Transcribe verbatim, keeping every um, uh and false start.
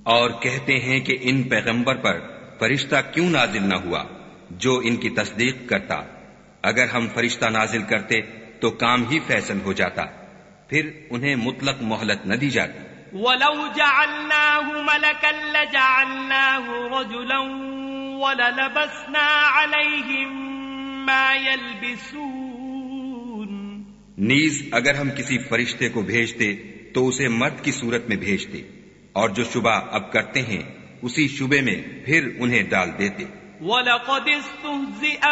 और कहते हैं कि इन पैगंबर पर फरिश्ता क्यों नाजिल न हुआ जो इनकी तस्दीक करता। अगर हम फरिश्ता नाजिल करते तो काम ही फैसल हो जाता, फिर उन्हें मुतलक मोहलत न दी जाती। वलौ जअल्नाहु मलकन लजअल्नाहु रजुलन वललबस्ना अलैहिम मा यल्बिसून। नीज अगर हम किसी फरिश्ते को भेजते तो उसे मर्द की सूरत में भेजते, और जो शुबा अब करते हैं उसी शुबे में फिर उन्हें डाल देते। वलक़द इस्तुहज़िअ